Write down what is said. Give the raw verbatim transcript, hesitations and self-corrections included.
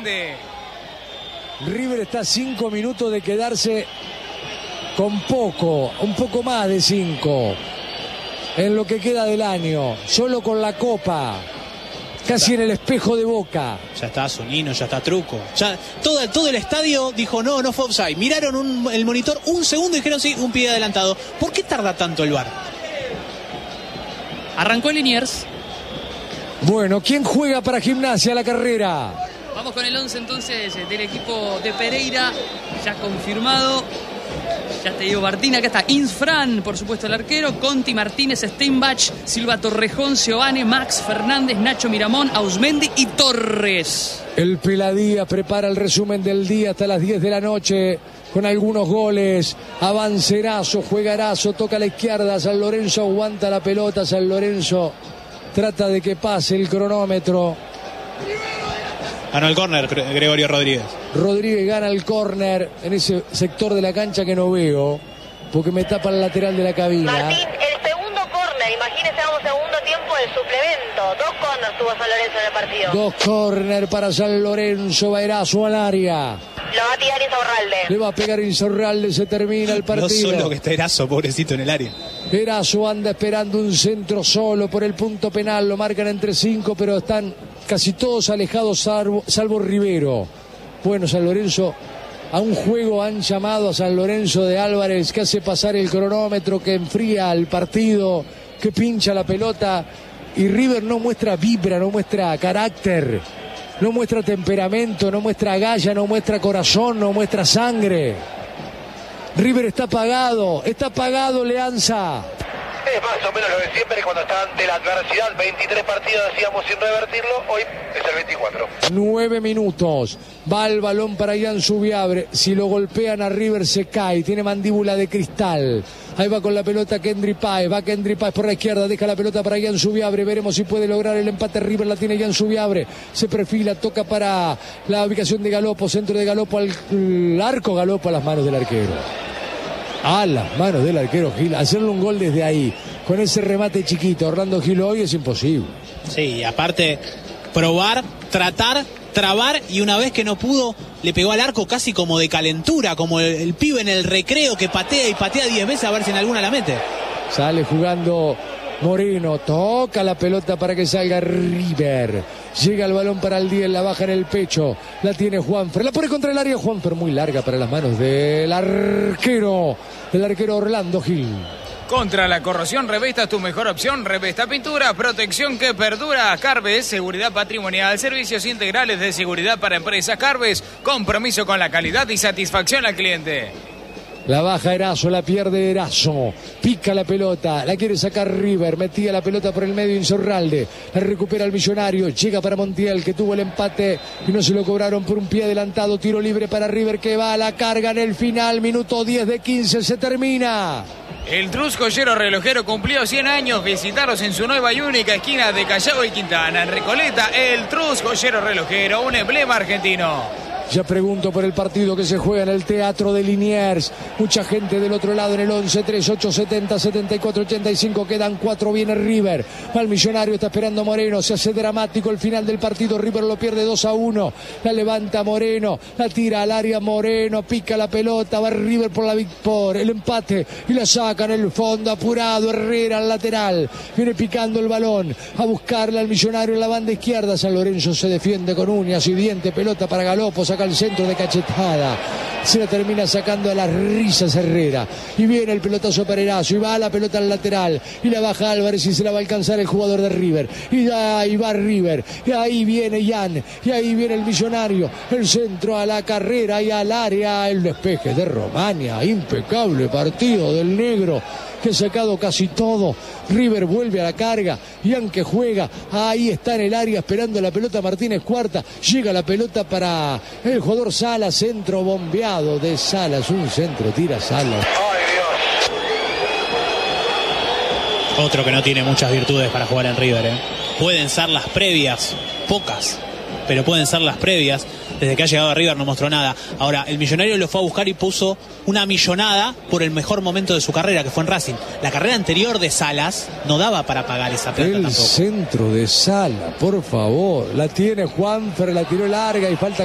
grande. River está a cinco minutos de quedarse con poco, un poco más de cinco, en lo que queda del año, solo con la Copa, casi en el espejo de Boca. Ya está Zunino, ya está Truco. Ya todo, todo el estadio dijo no, no fue offside. Miraron un, el monitor un segundo y dijeron sí, un pie adelantado. ¿Por qué tarda tanto el V A R? Arrancó Liniers. Bueno, ¿quién juega para Gimnasia la carrera? Vamos con el once entonces del equipo de Pereira, ya confirmado. Ya te digo, Martín, acá está Insfran, por supuesto el arquero, Conti, Martínez, Steinbach, Silva Torrejón, Seoane, Max, Fernández, Nacho Miramón, Ausmendi y Torres. El Peladía prepara el resumen del día hasta las diez de la noche con algunos goles. Avancerazo, juegarazo, toca a la izquierda, San Lorenzo aguanta la pelota, San Lorenzo trata de que pase el cronómetro. Ganó el córner Gregorio Rodríguez. Rodríguez gana el córner en ese sector de la cancha que no veo, porque me tapa el lateral de la cabina. Martín, el segundo córner, imagínese, vamos segundo tiempo del suplemento. Dos córner tuvo San Lorenzo en el partido. Dos córner para San Lorenzo, va Erazo al área. Lo va a tirar Insaurralde. Le va a pegar Insaurralde, se termina el partido. No solo que está Erazo, pobrecito, en el área. Erazo anda esperando un centro solo por el punto penal, lo marcan entre cinco, pero están casi todos alejados salvo, salvo Rivero. Bueno, San Lorenzo, a un juego han llamado a San Lorenzo de Álvarez, que hace pasar el cronómetro, que enfría el partido, que pincha la pelota, y River no muestra vibra, no muestra carácter, no muestra temperamento, no muestra galla, no muestra corazón, no muestra sangre. River está apagado, está apagado Leanza. Es más o menos lo de siempre cuando está ante la adversidad. veintitrés partidos decíamos sin revertirlo, hoy es el veinticuatro. Nueve minutos, va el balón para Ian Subiabre. Si lo golpean a River se cae, tiene mandíbula de cristal. Ahí va con la pelota Kendry Páez, va Kendry Páez por la izquierda, deja la pelota para Ian Subiabre. Veremos si puede lograr el empate. River la tiene Ian Subiabre, se perfila, toca para la ubicación de Galopo, centro de Galopo al, al arco, Galopo a las manos del arquero. A las manos del arquero Gil, hacerle un gol desde ahí, con ese remate chiquito, Orlando Gil hoy es imposible. Sí, aparte, probar, tratar, trabar, y una vez que no pudo, le pegó al arco casi como de calentura, como el, el pibe en el recreo que patea y patea diez veces a ver si en alguna la mete. Sale jugando Moreno, toca la pelota para que salga River. Llega el balón para el diez, la baja en el pecho, la tiene Juanfer, la pone contra el área, Juanfer muy larga para las manos del arquero, del arquero Orlando Gil. Contra la corrosión, Revesta tu mejor opción. Revesta Pintura, protección que perdura. Carves, seguridad patrimonial, servicios integrales de seguridad para empresas. Carves, compromiso con la calidad y satisfacción al cliente. La baja Erazo, la pierde Erazo, pica la pelota, la quiere sacar River, metía la pelota por el medio Insaurralde, la recupera el Millonario, llega para Montiel que tuvo el empate y no se lo cobraron por un pie adelantado, tiro libre para River que va a la carga en el final, minuto diez de quince, se termina. El Trus Joyero Relojero cumplió cien años. Visitaros en su nueva y única esquina de Callao y Quintana. En Recoleta, el Trus Joyero Relojero, un emblema argentino. Ya pregunto por el partido que se juega en el Teatro de Liniers. Mucha gente del otro lado en el once, tres, ocho, setenta, setenta y cuatro, ochenta y cinco. Quedan cuatro, viene River. Va el Millonario, está esperando Moreno. Se hace dramático el final del partido. River lo pierde dos a uno. La levanta Moreno, la tira al área Moreno. Pica la pelota, va River por, la, por el empate. Y la saca en el fondo, apurado. Herrera al lateral. Viene picando el balón. A buscarle al Millonario en la banda izquierda. San Lorenzo se defiende con uñas y dientes. Pelota para Galopo. Al centro de cachetada, se la termina sacando a las risas Herrera y viene el pelotazo para Erazo y va la pelota al lateral y la baja Álvarez y se la va a alcanzar el jugador de River y ahí va River y ahí viene Jan y ahí viene el Millonario, el centro a la carrera y al área, el despeje de Romagna, impecable partido del negro que ha sacado casi todo. River vuelve a la carga, Jan que juega, ahí está en el área esperando la pelota Martínez Cuarta, llega la pelota para el jugador Salas, centro bombeado de Salas, un centro tira Salas. ¡Ay, Dios! Otro que no tiene muchas virtudes para jugar en River, ¿eh? Pueden ser las previas, pocas, pero pueden ser las previas. Desde que ha llegado a River no mostró nada. Ahora, el Millonario lo fue a buscar y puso una millonada por el mejor momento de su carrera, que fue en Racing. La carrera anterior de Salas no daba para pagar esa plata el tampoco. Centro de Salas, por favor. La tiene Juanfer, la tiró larga y falta